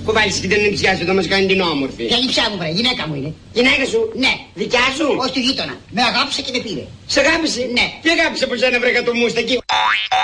Κουβάλισε και την νυψιά σου, θα μας κάνει την όμορφη. Για νυψιά μου, βρε, γυναίκα μου είναι. Γυναίκα σου? Ναι. Δικιά σου? Όχι του γείτονα. Με αγάπησε και με πήρε. Σε αγάπησε? Ναι. Τι αγάπησε από σένα, βρε, κατ' το μουστακί.